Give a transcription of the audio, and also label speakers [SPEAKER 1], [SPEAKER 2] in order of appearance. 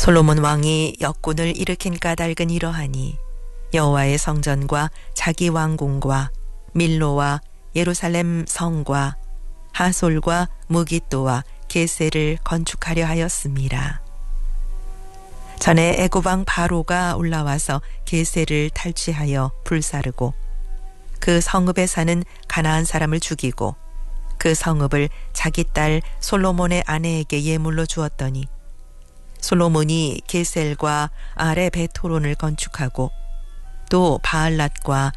[SPEAKER 1] 솔로몬 왕이 역군을 일으킨 까닭은 이러하니 여호와의 성전과 자기 왕궁과 밀로와 예루살렘 성과 하솔과 무깃도와 게셀을 건축하려 하였습니다. 전에 애굽 왕 바로가 올라와서 게셀을 탈취하여 불사르고 그 성읍에 사는 가나안 사람을 죽이고 그 성읍을 자기 딸 솔로몬의 아내에게 예물로 주었더니 솔로몬이 게셀과 아레 베토론을 건축하고 또 바알랏과